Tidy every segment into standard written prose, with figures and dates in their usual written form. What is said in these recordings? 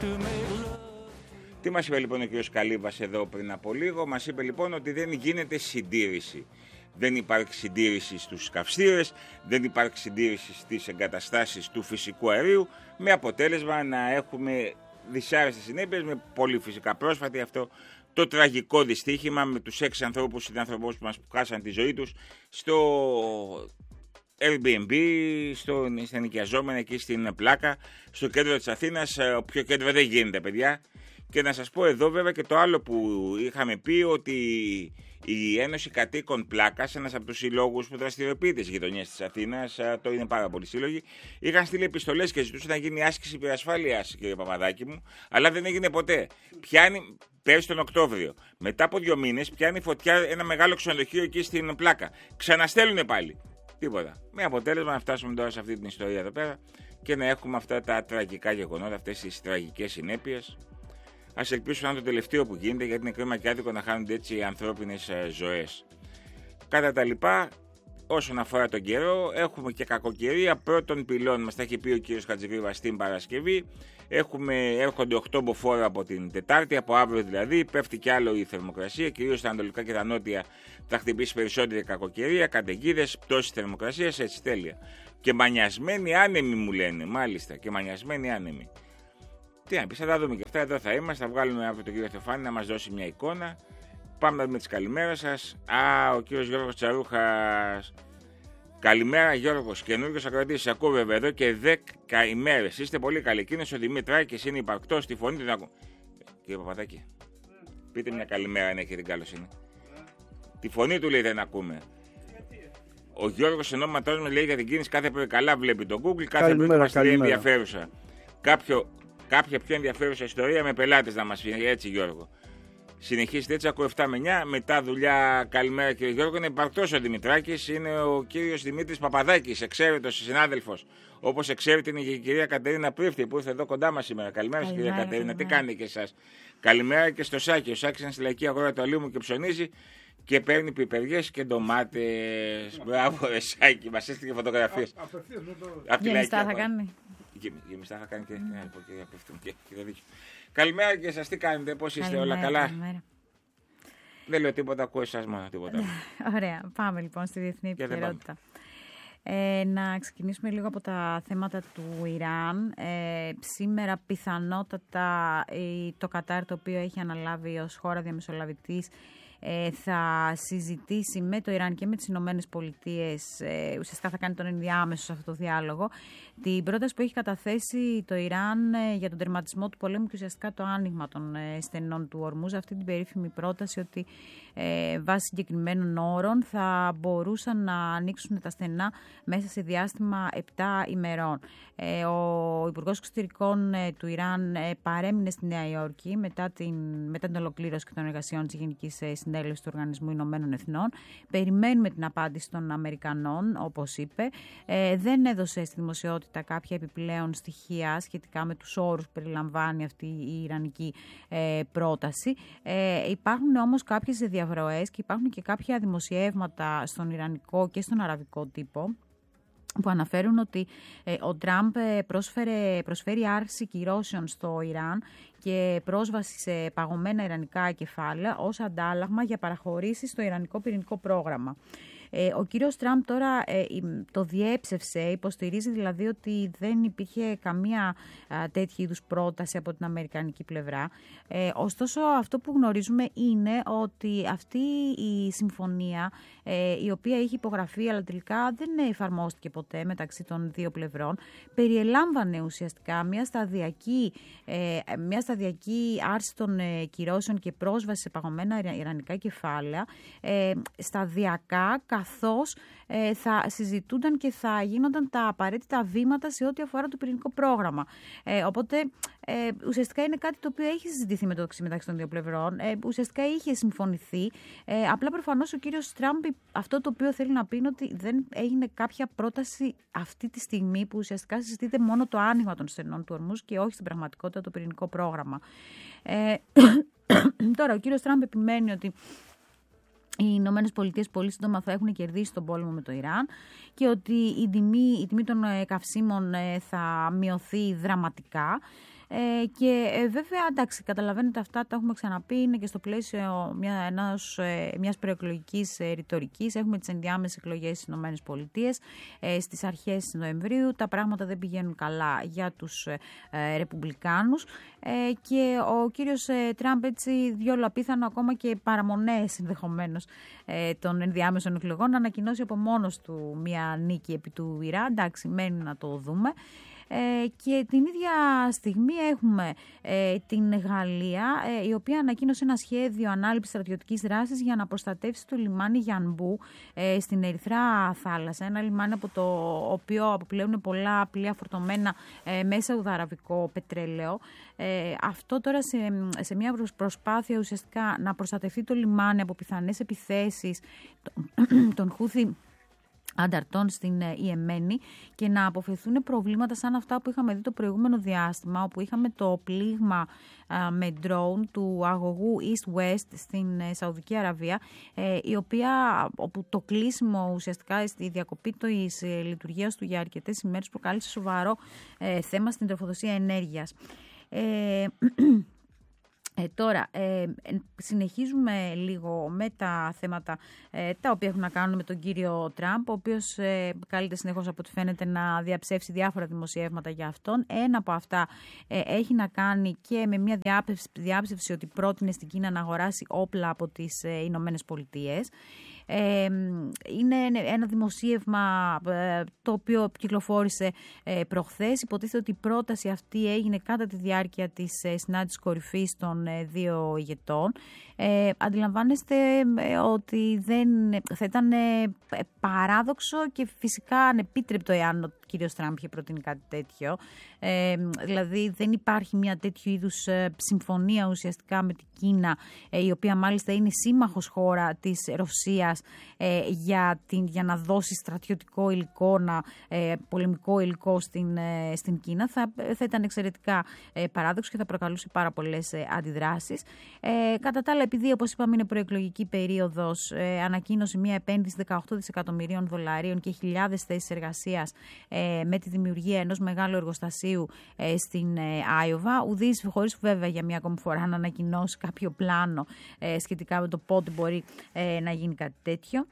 Τι μας είπε λοιπόν ο κ. Καλύβας εδώ πριν από λίγο? Μας είπε λοιπόν ότι δεν γίνεται συντήρηση. Δεν υπάρχει συντήρηση στους καυστήρες, δεν υπάρχει συντήρηση στις εγκαταστάσεις του φυσικού αερίου, με αποτέλεσμα να έχουμε δυσάρεστες συνέπειες, με πολύ φυσικά πρόσφατη αυτό το τραγικό δυστύχημα με τους 6 ανθρώπους συνάνθρωπους μας που χάσαν τη ζωή τους στο Airbnb, στα νοικιαζόμενα εκεί στην Πλάκα, στο κέντρο της Αθήνας. Πιο κέντρο δεν γίνεται, παιδιά. Και να σας πω εδώ βέβαια και το άλλο που είχαμε πει, ότι η Ένωση Κατοίκων Πλάκας, ένας από τους συλλόγους που δραστηριοποιείται στις γειτονιές της Αθήνας, το είναι πάρα πολλοί σύλλογοι, είχαν στείλει επιστολές και ζητούσαν να γίνει άσκηση υπερασφάλειας, κύριε Παπαδάκη μου, αλλά δεν έγινε ποτέ. Πιάνει πέρυσι τον Οκτώβριο. Μετά από 2 μήνες πιάνει φωτιά ένα μεγάλο ξενοδοχείο εκεί στην Πλάκα. Ξαναστέλνουν πάλι. Τίποτα. Με αποτέλεσμα να φτάσουμε τώρα σε αυτή την ιστορία εδώ πέρα και να έχουμε αυτά τα τραγικά γεγονότα, αυτές τις τραγικές συνέπειες. Ας ελπίσουμε να είναι το τελευταίο που γίνεται, γιατί είναι κρίμα και άδικο να χάνονται έτσι οι ανθρώπινες ζωές. Κατά τα λοιπά, όσον αφορά τον καιρό, έχουμε και κακοκαιρία πρώτων πυλών. Μας τα έχει πει ο κύριος Χατζηβίβας την Παρασκευή. Έρχονται 8 μποφόρ από την Τετάρτη, από αύριο δηλαδή. Πέφτει κι άλλο η θερμοκρασία, κυρίως στα ανατολικά και τα νότια θα χτυπήσει περισσότερη κακοκαιρία, καταιγίδες, πτώση θερμοκρασίας, έτσι τέλεια. Και μανιασμένοι άνεμοι μου λένε, μάλιστα, και μανιασμένοι άνεμοι. Τι να πεις, θα τα δούμε και αυτά, εδώ θα είμαστε, θα βγάλουμε από τον κύριο Θεοφάνη να μας δώσει μια εικόνα. Πάμε να δούμε τις καλημέρες σας. Ο κύριος Γιώργος Τσαρούχας. Καλημέρα Γιώργος, καινούργιος ακροατής, ακούω βέβαια εδώ και 10 ημέρες. Είστε πολύ καλοί. Εκείνος ο Δημήτρακης είναι υπαρκτός, στη φωνή του να ακούω. Κύριε Παπαδάκη, πείτε μια καλημέρα αν έχετε την καλοσύνη. Τη φωνή του λέει δεν ακούμε. Ο Γιώργος ονόματός μας λέει για την κίνηση κάθε πρωί. Καλά βλέπει το Google, κάθε πρωί μας λέει ενδιαφέρουσα. Κάποια πιο ενδιαφέρουσα ιστορία με πελάτες να μας πει, έτσι Γιώργο. Συνεχίστε έτσι, ακούω 7 με 9, μετά δουλειά. Καλημέρα κύριε Γιώργο, είναι υπαρκτός ο Δημητράκης, είναι ο κύριος Δημήτρης Παπαδάκης, εξαίρετος συνάδελφος. Όπως εξαίρετη είναι και η κυρία Κατερίνα Πρίφτη που ήρθε εδώ κοντά μας σήμερα. Καλημέρα σας κυρία Κατερίνα, τι κάνετε και εσάς? Καλημέρα και στο Σάκη, ο Σάκης είναι στη λαϊκή αγορά του Αλήμου και ψωνίζει και παίρνει πιπεριές και ντομάτες. Μπράβο ρε Σάκη, μας έστειλε φωτογραφίες. Γεμιστά θα κάνει. Γεμιστά θα κάνει και δίκιο. Καλημέρα και σας, τι κάνετε, πώς είστε, όλα καλά? Καλημέρα. Δεν λέω τίποτα, ακούω εσάς μόνο τίποτα. Ωραία, πάμε λοιπόν στη διεθνή επικαιρότητα. Να ξεκινήσουμε λίγο από τα θέματα του Ιράν. Σήμερα πιθανότατα το Κατάρ, το οποίο έχει αναλάβει ως χώρα διαμεσολαβητής, θα συζητήσει με το Ιράν και με τις Ηνωμένες Πολιτείες, ουσιαστικά θα κάνει τον ενδιάμεσο σε αυτό το διάλογο, την πρόταση που έχει καταθέσει το Ιράν για τον τερματισμό του πολέμου και ουσιαστικά το άνοιγμα των στενών του Ορμούζ. Αυτή την περίφημη πρόταση ότι βάσει συγκεκριμένων όρων θα μπορούσαν να ανοίξουν τα στενά μέσα σε διάστημα 7 ημερών. Ο Υπουργός Εξωτερικών του Ιράν παρέμεινε στη Νέα Υόρκη μετά την ολοκλήρωση και των εργασιών της Γενικής Συνέλευσης του Οργανισμού Ηνωμένων Εθνών. Περιμένουμε την απάντηση των Αμερικανών, όπως είπε. Δεν έδωσε στη δημοσιότητα κάποια επιπλέον στοιχεία σχετικά με τους όρους που περιλαμβάνει αυτή η ιρανική πρόταση. Υπάρχουν όμως κάποιες διαβροές και υπάρχουν και κάποια δημοσιεύματα στον ιρανικό και στον αραβικό τύπο που αναφέρουν ότι ο Τραμπ προσφέρει άρση κυρώσεων στο Ιράν και πρόσβαση σε παγωμένα ιρανικά κεφάλαια ως αντάλλαγμα για παραχωρήσεις στο ιρανικό πυρηνικό πρόγραμμα. Ο κύριος Τραμπ τώρα το διέψευσε, υποστηρίζει δηλαδή ότι δεν υπήρχε καμία τέτοια είδους πρόταση από την αμερικανική πλευρά. Ωστόσο αυτό που γνωρίζουμε είναι ότι αυτή η συμφωνία, η οποία έχει υπογραφεί αλλά τελικά δεν εφαρμόστηκε ποτέ μεταξύ των δύο πλευρών, περιελάμβανε ουσιαστικά μια σταδιακή άρση των κυρώσεων και πρόσβαση σε παγωμένα ιρανικά κεφάλαια σταδιακά, καθώς θα συζητούνταν και θα γίνονταν τα απαραίτητα βήματα σε ό,τι αφορά το πυρηνικό πρόγραμμα. Οπότε ουσιαστικά είναι κάτι το οποίο έχει συζητηθεί μεταξύ των δύο πλευρών, ουσιαστικά είχε συμφωνηθεί, απλά προφανώς ο κύριος Τραμπ αυτό το οποίο θέλει να πει είναι ότι δεν έγινε κάποια πρόταση αυτή τη στιγμή που ουσιαστικά συζητείται μόνο το άνοιγμα των στενών του Ορμούζ και όχι στην πραγματικότητα το πυρηνικό πρόγραμμα. Τώρα ο κύριος Τραμπ επιμένει ότι οι Ηνωμένες Πολιτείες πολύ σύντομα θα έχουν κερδίσει τον πόλεμο με το Ιράν και ότι η τιμή των καυσίμων θα μειωθεί δραματικά. Και βέβαια, εντάξει, καταλαβαίνετε αυτά, τα έχουμε ξαναπεί, είναι και στο πλαίσιο μιας προεκλογικής ρητορικής. Έχουμε τις ενδιάμεσες εκλογές στις ΗΠΑ στις αρχές Νοεμβρίου. Τα πράγματα δεν πηγαίνουν καλά για τους Ρεπουμπλικάνους και ο κύριος Τραμπ έτσι διόλου απίθανο, ακόμα και παραμονές ενδεχομένως των ενδιάμεσων εκλογών, να ανακοινώσει από μόνος του μια νίκη επί του Ιράν. Εντάξει, μένει να το δούμε. Και την ίδια στιγμή έχουμε την Γαλλία, η οποία ανακοίνωσε ένα σχέδιο ανάληψης στρατιωτικής δράσης για να προστατεύσει το λιμάνι Γιανμπού στην Ερυθρά θάλασσα. Ένα λιμάνι από το οποίο αποπλέουν πολλά πλοία φορτωμένα με σαουδαραβικό πετρέλαιο. Αυτό τώρα σε μια προσπάθεια ουσιαστικά να προστατευτεί το λιμάνι από πιθανές επιθέσεις των Χούθι ανταρτών στην Ιεμένη και να αποφευθούν προβλήματα σαν αυτά που είχαμε δει το προηγούμενο διάστημα, όπου είχαμε το πλήγμα με drone του αγωγού East-West στην Σαουδική Αραβία, όπου το κλείσιμο ουσιαστικά στη διακοπή της λειτουργίας του για αρκετές ημέρες προκάλεσε σοβαρό θέμα στην τροφοδοσία ενέργειας. Τώρα, συνεχίζουμε λίγο με τα θέματα τα οποία έχουν να κάνουν με τον κύριο Τραμπ, ο οποίος καλείται συνεχώς από ό,τι φαίνεται να διαψεύσει διάφορα δημοσιεύματα για αυτόν. Ένα από αυτά έχει να κάνει και με μια διάψευση ότι πρότεινε στην Κίνα να αγοράσει όπλα από τις Ηνωμένες Πολιτείες. Είναι ένα δημοσίευμα το οποίο κυκλοφόρησε προχθές. Υποτίθεται ότι η πρόταση αυτή έγινε κατά τη διάρκεια της συνάντησης κορυφής των δύο ηγετών. Αντιλαμβάνεστε ότι θα ήταν παράδοξο και φυσικά ανεπίτρεπτο εάν ο κύριος Τραμπ είχε προτείνει κάτι τέτοιο. Δηλαδή δεν υπάρχει μια τέτοιου είδους συμφωνία ουσιαστικά με την Κίνα, η οποία μάλιστα είναι σύμμαχος χώρα της Ρωσίας για να δώσει στρατιωτικό υλικό, πολεμικό υλικό στην Κίνα. Θα ήταν εξαιρετικά παράδοξο και θα προκαλούσε πάρα πολλές αντιδράσεις. Κατά τα άλλα, επειδή όπως είπαμε είναι προεκλογική περίοδος, ανακοίνωσε μια επένδυση 18 δισεκατομμυρίων δολαρίων και χιλιάδες θέσεις εργασίας με τη δημιουργία ενός μεγάλου εργοστασίου στην Άιοβα, χωρίς βέβαια για μια ακόμη φορά να ανακοινώσει κάποιο πλάνο σχετικά με το πότε μπορεί να γίνει κάτι τέτοιο.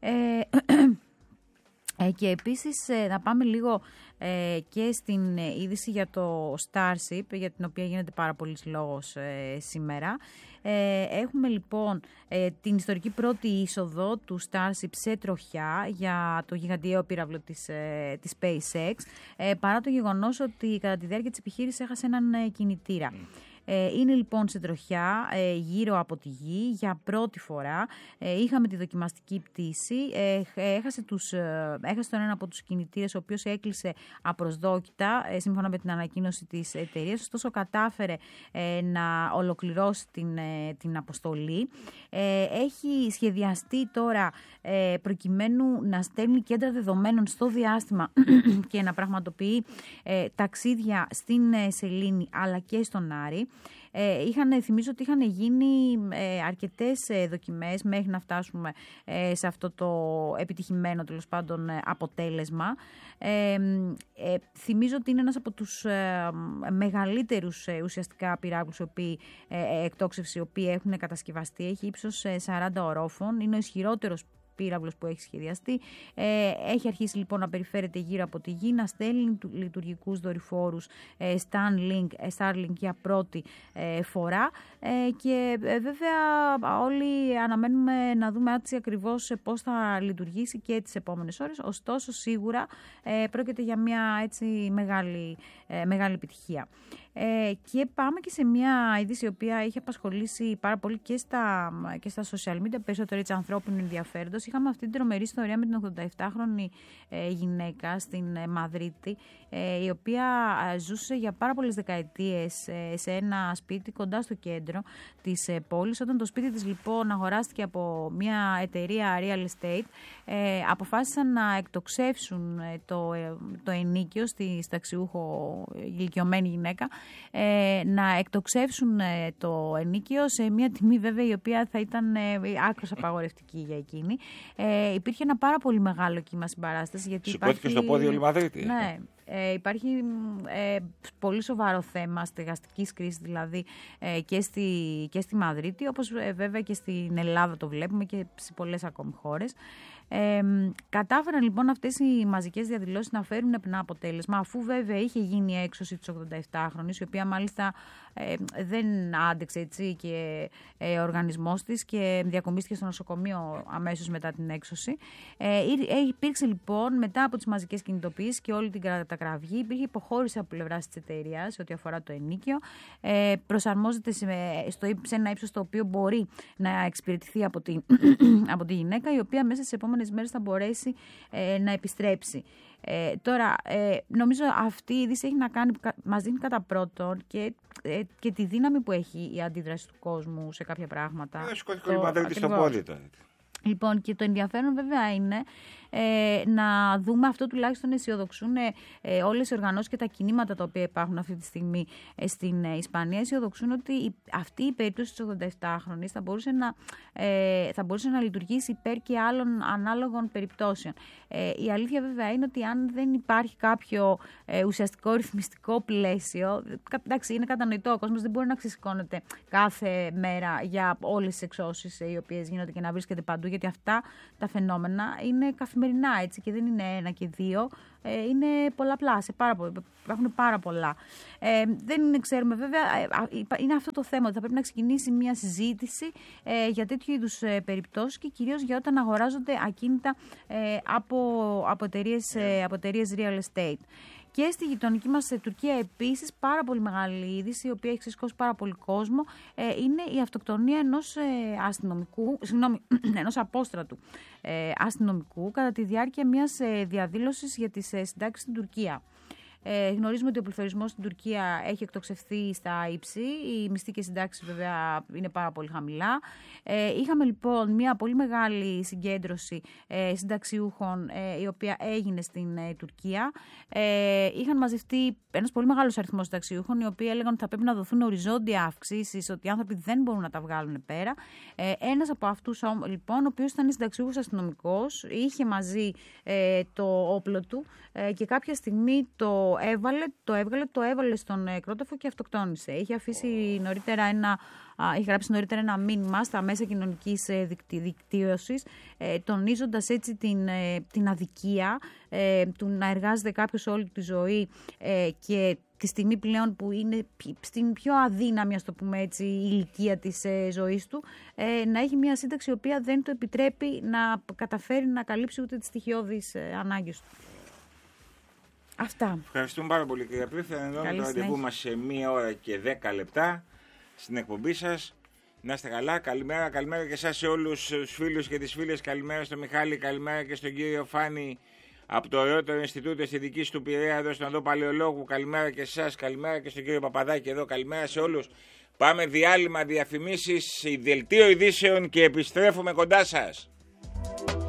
Και επίσης να πάμε λίγο και στην είδηση για το Starship, για την οποία γίνεται πάρα πολύς λόγος σήμερα. Έχουμε λοιπόν την ιστορική πρώτη είσοδο του Starship σε τροχιά για το γιγαντιαίο πύραυλο της SpaceX, παρά το γεγονός ότι κατά τη διάρκεια της επιχείρησης έχασε έναν κινητήρα. Είναι λοιπόν σε τροχιά γύρω από τη γη για πρώτη φορά. Είχαμε τη δοκιμαστική πτήση. Έχασε τον ένα από τους κινητήρες, ο οποίος έκλεισε απροσδόκητα σύμφωνα με την ανακοίνωση της εταιρείας. Ωστόσο κατάφερε να ολοκληρώσει την αποστολή. Έχει σχεδιαστεί τώρα προκειμένου να στέλνει κέντρα δεδομένων στο διάστημα και να πραγματοποιεί ταξίδια στην Σελήνη αλλά και στον Άρη. Θυμίζω ότι είχαν γίνει αρκετές δοκιμές μέχρι να φτάσουμε σε αυτό το επιτυχημένο τέλος πάντων αποτέλεσμα. Θυμίζω ότι είναι ένας από τους μεγαλύτερους ουσιαστικά πυράβλους εκτόξευση οι οποίοι έχουν κατασκευαστεί. Έχει ύψος 40 ορόφων, είναι ο ισχυρότερος πύραυλος που έχει σχεδιαστεί. Έχει αρχίσει λοιπόν να περιφέρεται γύρω από τη γη, να στέλνει λειτουργικούς δορυφόρους Starlink για πρώτη φορά και βέβαια όλοι αναμένουμε να δούμε έτσι ακριβώς πώς θα λειτουργήσει και τις επόμενες ώρες. Ωστόσο σίγουρα πρόκειται για μια έτσι μεγάλη επιτυχία. Και πάμε και σε μια είδηση η οποία είχε απασχολήσει πάρα πολύ και στα social media, περισσότερο έτσι ανθρώπινου ενδιαφέροντος. Είχαμε αυτή την τρομερή ιστορία με την 87χρονη γυναίκα στην Μαδρίτη, η οποία ζούσε για πάρα πολλές δεκαετίες σε ένα σπίτι κοντά στο κέντρο της πόλης. Όταν το σπίτι της λοιπόν αγοράστηκε από μια εταιρεία real estate, αποφάσισαν να εκτοξεύσουν το ενίκιο στη ταξιούχο ηλικιωμένη γυναίκα, να εκτοξεύσουν το ενίκιο σε μια τιμή βέβαια η οποία θα ήταν άκρως απαγορευτική για εκείνη. Υπήρχε ένα πάρα πολύ μεγάλο κύμα συμπαράσταση. Σηκώθηκε στο πόδι όλη η Μαδρίτη. Ναι. Υπάρχει πολύ σοβαρό θέμα στεγαστικής κρίσης, δηλαδή και στη Μαδρίτη, όπως βέβαια και στην Ελλάδα το βλέπουμε και σε πολλές ακόμη χώρες. Κατάφεραν λοιπόν αυτές οι μαζικές διαδηλώσεις να φέρουν ένα αποτέλεσμα, αφού βέβαια είχε γίνει η έξωση της 87χρονης, η οποία μάλιστα δεν άντεξε έτσι και ο οργανισμός της και διακομίστηκε στο νοσοκομείο αμέσως μετά την έξωση. Υπήρξε λοιπόν μετά από τις μαζικές κινητοποιήσεις και όλη την κατακραυγή, υπήρχε υποχώρηση από πλευράς της εταιρείας ό,τι αφορά το ενοίκιο. Προσαρμόζεται σε ένα ύψος το οποίο μπορεί να εξυπηρετηθεί από τη γυναίκα, η οποία μέσα στις επόμενες μέρες θα μπορέσει να επιστρέψει. Τώρα, νομίζω αυτή η είδηση έχει να κάνει, μας δίνει κατά πρώτον και τη δύναμη που έχει η αντίδραση του κόσμου σε κάποια πράγματα. Σκοτεινή Μαδρίτη στο πόδι τώρα. Λοιπόν, και το ενδιαφέρον βέβαια είναι να δούμε αυτό, τουλάχιστον αισιοδοξούν όλες οι οργανώσεις και τα κινήματα τα οποία υπάρχουν αυτή τη στιγμή στην Ισπανία. Αισιοδοξούν ότι αυτή η περίπτωση της 87χρονης θα μπορούσε να λειτουργήσει υπέρ και άλλων ανάλογων περιπτώσεων. Η αλήθεια βέβαια είναι ότι αν δεν υπάρχει κάποιο ουσιαστικό ρυθμιστικό πλαίσιο, εντάξει, είναι κατανοητό, ο κόσμος δεν μπορεί να ξεσηκώνεται κάθε μέρα για όλες τις εξώσεις οι οποίες γίνονται και να βρίσκεται παντού, γιατί αυτά τα φαινόμενα είναι καθημερινά, έτσι, και δεν είναι ένα και δύο, είναι πολλαπλά, υπάρχουν πάρα πολλά. Δεν ξέρουμε βέβαια, είναι αυτό το θέμα, ότι θα πρέπει να ξεκινήσει μια συζήτηση για τέτοιου είδους περιπτώσεις και κυρίως για όταν αγοράζονται ακίνητα από εταιρείες real estate. Και στη γειτονική μας Τουρκία επίσης πάρα πολύ μεγάλη είδηση, η οποία έχει ξεσηκώσει πάρα πολύ κόσμο, είναι η αυτοκτονία ενός απόστρατου αστυνομικού κατά τη διάρκεια μιας διαδήλωσης για τις συντάξεις στην Τουρκία. Γνωρίζουμε ότι ο πληθωρισμός στην Τουρκία έχει εκτοξευθεί στα ύψη. Οι μισθοί και συντάξεις βέβαια είναι πάρα πολύ χαμηλά. Είχαμε λοιπόν μια πολύ μεγάλη συγκέντρωση συνταξιούχων η οποία έγινε στην Τουρκία. Είχαν μαζευτεί ένας πολύ μεγάλος αριθμός συνταξιούχων, οι οποίοι έλεγαν ότι θα πρέπει να δοθούν οριζόντια αυξήσεις, ότι οι άνθρωποι δεν μπορούν να τα βγάλουν πέρα. Ένας από αυτούς λοιπόν, ο οποίος ήταν συνταξιούχος αστυνομικός, είχε μαζί το όπλο του και κάποια στιγμή το έβγαλε στον κρόταφο και αυτοκτόνησε. Είχε γράψει νωρίτερα ένα μήνυμα στα μέσα κοινωνικής δικτύωσης, τονίζοντας έτσι την αδικία του να εργάζεται κάποιος όλη τη ζωή και τη στιγμή πλέον που είναι στην πιο αδύναμη, ας το πούμε έτσι, ηλικία της ζωής του, να έχει μια σύνταξη η οποία δεν του επιτρέπει να καταφέρει να καλύψει ούτε τις στοιχειώδεις ανάγκες του. Αυτά. Ευχαριστούμε πάρα πολύ, κυρία Πρίφη. Θα ενώνουμε το ραντεβού μας σε 1 ώρα και 10 λεπτά στην εκπομπή σας. Να είστε καλά. Καλημέρα και εσάς σε όλους τους φίλους και τις φίλες. Καλημέρα στον Μιχάλη, καλημέρα και στον κύριο Φάνη από το ωραιότερο Ινστιτούτο Αισθητικής του Πειραιά εδώ στον Οδό Παλαιολόγου. Καλημέρα και εσάς, καλημέρα και στον κύριο Παπαδάκη εδώ. Καλημέρα σε όλους. Πάμε διάλειμμα, διαφημίσεις, δελτίο ειδήσεων και επιστρέφουμε κοντά σας.